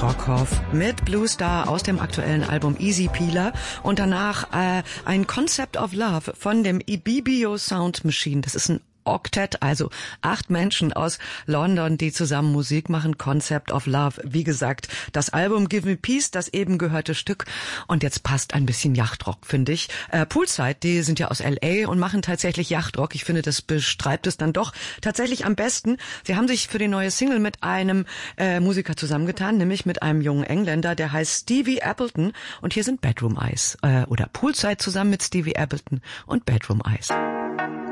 Brockhoff mit Blue Star aus dem aktuellen Album Easy Peeler und danach ein Concept of Love von dem Ibibio Sound Machine. Das ist ein Octet, also 8 Menschen aus London, die zusammen Musik machen. Concept of Love. Wie gesagt, das Album Give Me Peace, das eben gehörte Stück. Und jetzt passt ein bisschen Yachtrock, finde ich. Poolside, die sind ja aus L.A. und machen tatsächlich Yachtrock. Ich finde, das bestreibt es dann doch tatsächlich am besten. Sie haben sich für die neue Single mit einem Musiker zusammengetan, nämlich mit einem jungen Engländer, der heißt Stevie Appleton. Und hier sind Bedroom Eyes. Oder Poolside zusammen mit Stevie Appleton und Bedroom Eyes.